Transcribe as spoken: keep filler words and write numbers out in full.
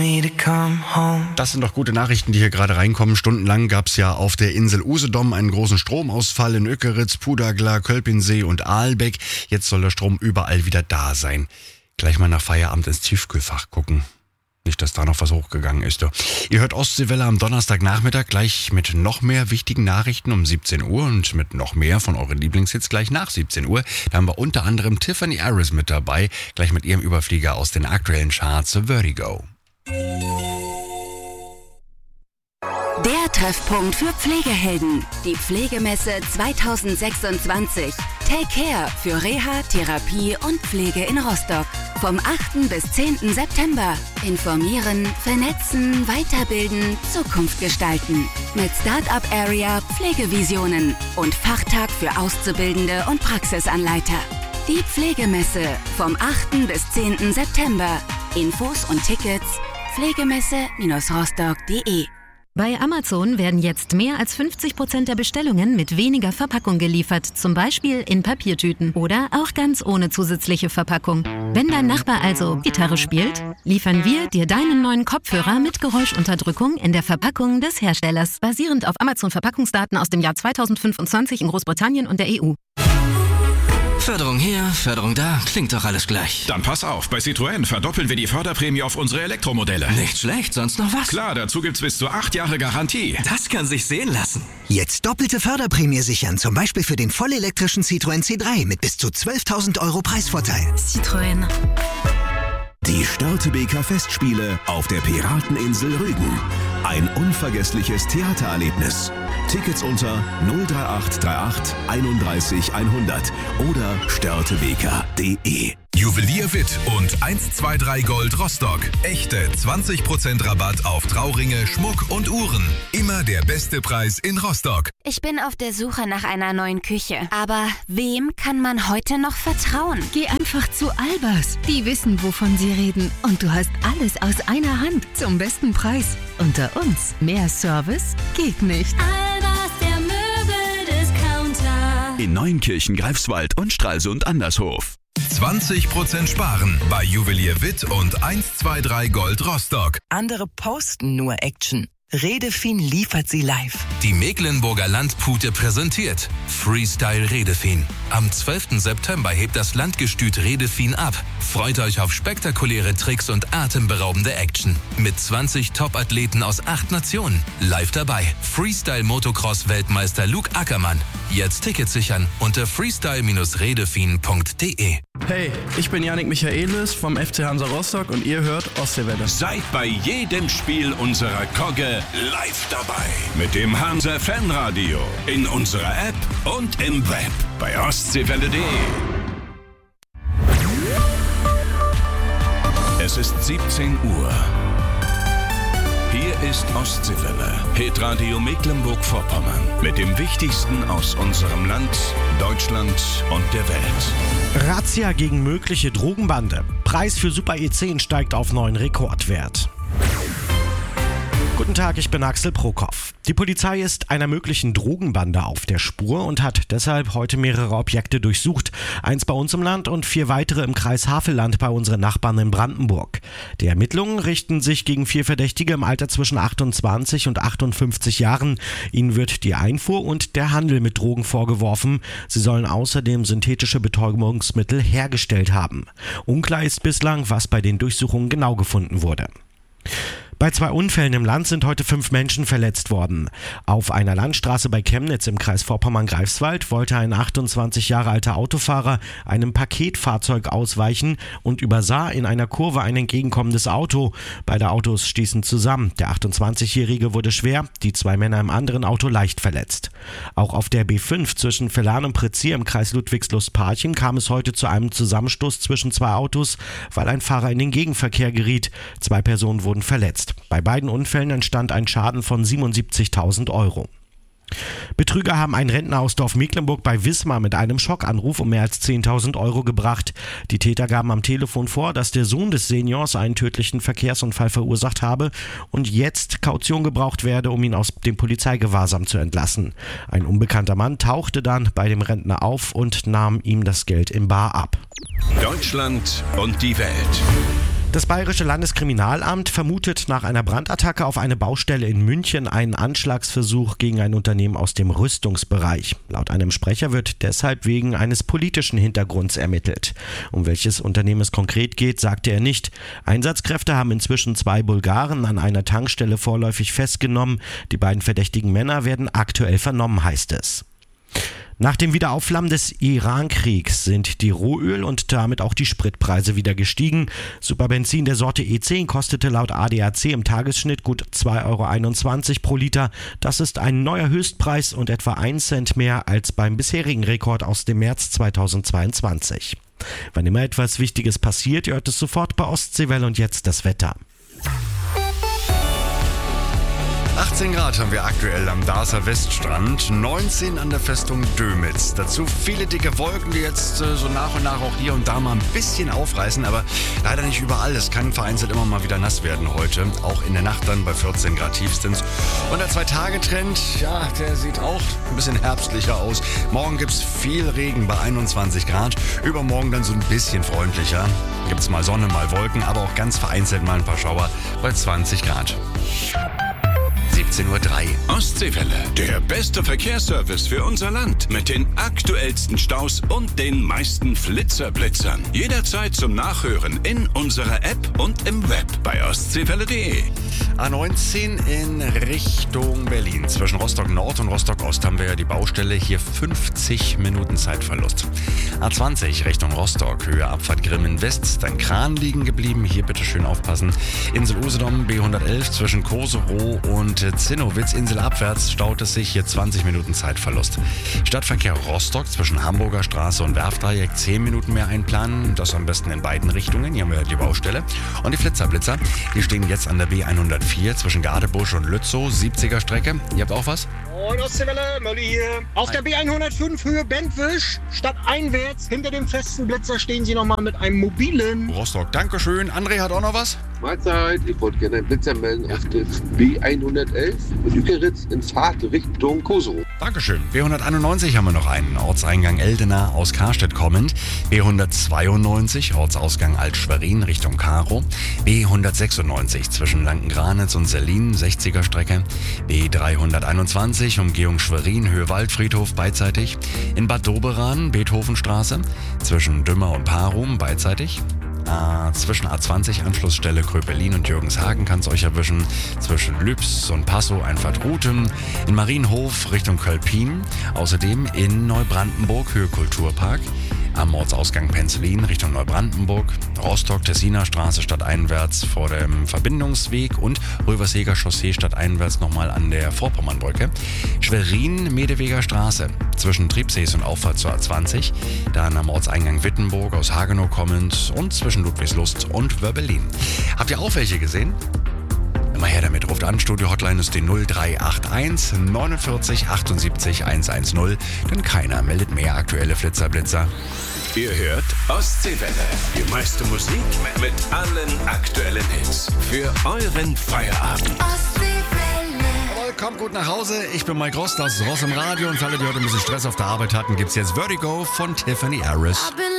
me to come home. Das sind doch gute Nachrichten, die hier gerade reinkommen. Stundenlang gab es ja auf der Insel Usedom einen großen Stromausfall in Ökeritz, Pudagla, Kölpinsee und Aalbeck. Jetzt soll der Strom überall wieder da sein. Gleich mal nach Feierabend ins Tiefkühlfach gucken. Nicht, dass da noch was hochgegangen ist. Du. Ihr hört Ostseewelle am Donnerstagnachmittag gleich mit noch mehr wichtigen Nachrichten um siebzehn Uhr und mit noch mehr von euren Lieblingshits gleich nach siebzehn Uhr. Da haben wir unter anderem Tiffany Harris mit dabei, gleich mit ihrem Überflieger aus den aktuellen Charts Vertigo. Der Treffpunkt für Pflegehelden. Die Pflegemesse zwanzig sechsundzwanzig. Take Care für Reha, Therapie und Pflege in Rostock. Vom achten bis zehnten September. Informieren, vernetzen, weiterbilden, Zukunft gestalten. Mit Start-up Area Pflegevisionen und Fachtag für Auszubildende und Praxisanleiter. Die Pflegemesse vom achten bis zehnten September. Infos und Tickets pflegemesse rostock punkt de. Bei Amazon werden jetzt mehr als fünfzig Prozent der Bestellungen mit weniger Verpackung geliefert, zum Beispiel in Papiertüten oder auch ganz ohne zusätzliche Verpackung. Wenn dein Nachbar also Gitarre spielt, liefern wir dir deinen neuen Kopfhörer mit Geräuschunterdrückung in der Verpackung des Herstellers, basierend auf Amazon-Verpackungsdaten aus dem Jahr zweitausendfünfundzwanzig in Großbritannien und der E U. Förderung hier, Förderung da, klingt doch alles gleich. Dann pass auf, bei Citroën verdoppeln wir die Förderprämie auf unsere Elektromodelle. Nicht schlecht, sonst noch was? Klar, dazu gibt's bis zu acht Jahre Garantie. Das kann sich sehen lassen. Jetzt doppelte Förderprämie sichern, zum Beispiel für den vollelektrischen Citroën C drei mit bis zu zwölftausend Euro Preisvorteil. Citroën. Die Störtebeker Festspiele auf der Pirateninsel Rügen. Ein unvergessliches Theatererlebnis. Tickets unter null drei acht drei acht einunddreißig hundert oder störtebeker punkt de. Juwelier Witt und eins zwei drei Gold Rostock. Echte zwanzig Prozent Rabatt auf Trauringe, Schmuck und Uhren. Immer der beste Preis in Rostock. Ich bin auf der Suche nach einer neuen Küche. Aber wem kann man heute noch vertrauen? Geh einfach zu Albers. Die wissen, wovon sie reden. Und du hast alles aus einer Hand zum besten Preis. Unter uns, mehr Service geht nicht. Albers, der Möbeldiscounter. In Neunkirchen, Greifswald und Stralsund Andershof. zwanzig Prozent sparen bei Juwelier Witt und eins zwei drei Gold Rostock. Andere posten nur Action. Redefin liefert sie live. Die Mecklenburger Landpute präsentiert Freestyle Redefin. Am zwölften September hebt das Landgestüt Redefin ab. Freut euch auf spektakuläre Tricks und atemberaubende Action. Mit zwanzig Top-Athleten aus acht Nationen. Live dabei Freestyle Motocross-Weltmeister Luke Ackermann. Jetzt Tickets sichern unter freestyle redefin punkt de. Hey, ich bin Yannick Michaelis vom F C Hansa Rostock und ihr hört Ostseewelle. Seid bei jedem Spiel unserer Kogge live dabei. Mit dem Hansa Fanradio, in unserer App und im Web bei ostseewelle punkt de. Es ist siebzehn Uhr. Hier ist Ostseewelle, Hitradio Mecklenburg-Vorpommern. Mit dem Wichtigsten aus unserem Land, Deutschland und der Welt. Razzia gegen mögliche Drogenbande. Preis für Super E zehn steigt auf neuen Rekordwert. Guten Tag, ich bin Axel Prokop. Die Polizei ist einer möglichen Drogenbande auf der Spur und hat deshalb heute mehrere Objekte durchsucht. Eins bei uns im Land und vier weitere im Kreis Havelland bei unseren Nachbarn in Brandenburg. Die Ermittlungen richten sich gegen vier Verdächtige im Alter zwischen achtundzwanzig und achtundfünfzig Jahren. Ihnen wird die Einfuhr und der Handel mit Drogen vorgeworfen. Sie sollen außerdem synthetische Betäubungsmittel hergestellt haben. Unklar ist bislang, was bei den Durchsuchungen genau gefunden wurde. Bei zwei Unfällen im Land sind heute fünf Menschen verletzt worden. Auf einer Landstraße bei Chemnitz im Kreis Vorpommern-Greifswald wollte ein achtundzwanzig Jahre alter Autofahrer einem Paketfahrzeug ausweichen und übersah in einer Kurve ein entgegenkommendes Auto. Beide Autos stießen zusammen. Der achtundzwanzigjährige wurde schwer, die zwei Männer im anderen Auto leicht verletzt. Auch auf der B fünf zwischen Vellan und Prezier im Kreis Ludwigslust-Parchim kam es heute zu einem Zusammenstoß zwischen zwei Autos, weil ein Fahrer in den Gegenverkehr geriet. Zwei Personen wurden verletzt. Bei beiden Unfällen entstand ein Schaden von siebenundsiebzigtausend Euro. Betrüger haben einen Rentner aus Dorf Mecklenburg bei Wismar mit einem Schockanruf um mehr als zehntausend Euro gebracht. Die Täter gaben am Telefon vor, dass der Sohn des Seniors einen tödlichen Verkehrsunfall verursacht habe und jetzt Kaution gebraucht werde, um ihn aus dem Polizeigewahrsam zu entlassen. Ein unbekannter Mann tauchte dann bei dem Rentner auf und nahm ihm das Geld in bar ab. Deutschland und die Welt. Das Bayerische Landeskriminalamt vermutet nach einer Brandattacke auf eine Baustelle in München einen Anschlagsversuch gegen ein Unternehmen aus dem Rüstungsbereich. Laut einem Sprecher wird deshalb wegen eines politischen Hintergrunds ermittelt. Um welches Unternehmen es konkret geht, sagte er nicht. Einsatzkräfte haben inzwischen zwei Bulgaren an einer Tankstelle vorläufig festgenommen. Die beiden verdächtigen Männer werden aktuell vernommen, heißt es. Nach dem Wiederaufflammen des Iran-Kriegs sind die Rohöl- und damit auch die Spritpreise wieder gestiegen. Superbenzin der Sorte E zehn kostete laut A D A C im Tagesschnitt gut zwei Euro einundzwanzig pro Liter. Das ist ein neuer Höchstpreis und etwa ein Cent mehr als beim bisherigen Rekord aus dem März zweitausendzweiundzwanzig. Wann immer etwas Wichtiges passiert, ihr hört es sofort bei Ostseewelle und jetzt das Wetter. achtzehn Grad haben wir aktuell am Darßer Weststrand, neunzehn an der Festung Dömitz. Dazu viele dicke Wolken, die jetzt äh, so nach und nach auch hier und da mal ein bisschen aufreißen, aber leider nicht überall. Es kann vereinzelt immer mal wieder nass werden heute, auch in der Nacht dann bei vierzehn Grad tiefstens. Und der Zwei-Tage-Trend, ja, der sieht auch ein bisschen herbstlicher aus. Morgen gibt's viel Regen bei einundzwanzig Grad, übermorgen dann so ein bisschen freundlicher. Gibt's mal Sonne, mal Wolken, aber auch ganz vereinzelt mal ein paar Schauer bei zwanzig Grad. siebzehn Uhr drei. Ostseewelle, der beste Verkehrsservice für unser Land. Mit den aktuellsten Staus und den meisten Flitzerblitzern. Jederzeit zum Nachhören in unserer App und im Web bei ostseewelle punkt de. A neunzehn in Richtung Berlin. Zwischen Rostock Nord und Rostock Ost haben wir ja die Baustelle. Hier fünfzig Minuten Zeitverlust. A zwanzig Richtung Rostock. Höhe Abfahrt Grimmen West. Dein Kran liegen geblieben. Hier bitte schön aufpassen. Insel Usedom B hundertelf zwischen Koserow und Zinnowitz. Insel abwärts staut es sich. Hier zwanzig Minuten Zeitverlust. Stadtverkehr Rostock zwischen Hamburger Straße und Werftdreieck. zehn Minuten mehr einplanen. Das am besten in beiden Richtungen. Hier haben wir die Baustelle. Und die Flitzerblitzer, die stehen jetzt an der B hundertvier zwischen Gardebusch und Lützow. siebziger Strecke. Ihr habt auch was? Moin Ostseewelle, Mölli hier. Auf der B hundertfünf Höhe Bentwisch, stadteinwärts, hinter dem festen Blitzer stehen Sie nochmal mit einem mobilen. Rostock, Dankeschön. André hat auch noch was? Mahlzeit, ich wollte gerne einen Blitzer melden auf der B hundertelf mit Ückeritz in Fahrt Richtung Koserow. Dankeschön. B hunderteinundneunzig haben wir noch einen. Ortseingang Eldena aus Karstedt kommend. B hundertzweiundneunzig, Ortsausgang Alt-Schwerin Richtung Karow. B hundertsechsundneunzig zwischen Lanken-Granitz und Sellin, sechziger Strecke. B dreihunderteinundzwanzig, Umgehung Schwerin, Höhe Waldfriedhof, beidseitig. In Bad Doberan, Beethovenstraße, zwischen Dümmer und Parum, beidseitig. Äh, zwischen A zwanzig, Anschlussstelle Kröpelin und Jürgenshagen kann es euch erwischen. Zwischen Lübs und Passow, Einfahrt Ruten. In Marienhof Richtung Kölpin. Außerdem in Neubrandenburg, Höhe Kulturpark. Am Ortsausgang Penzlin Richtung Neubrandenburg. Rostock, Tessiner Straße stadteinwärts vor dem Verbindungsweg und Röversheger Chaussee stadteinwärts nochmal an der Vorpommernbrücke. Schwerin, Medeweger Straße zwischen Triebsees und Auffahrt zur A zwanzig. Dann am Ortseingang Wittenburg aus Hagenow kommend und zwischen Ludwigslust und Wörbelin. Habt ihr auch welche gesehen? Immer her damit, ruft an. Studio-Hotline ist die null drei acht eins neunundvierzig achtundsiebzig hundertzehn. Denn keiner meldet mehr aktuelle Flitzerblitzer. Ihr hört Ostseewelle. Die meiste Musik mit allen aktuellen Hits. Für euren Feierabend. Jawohl, kommt gut nach Hause. Ich bin Mike Ross, das ist Ross im Radio. Und für alle, die heute ein bisschen Stress auf der Arbeit hatten, gibt's jetzt Vertigo von Tiffany Harris.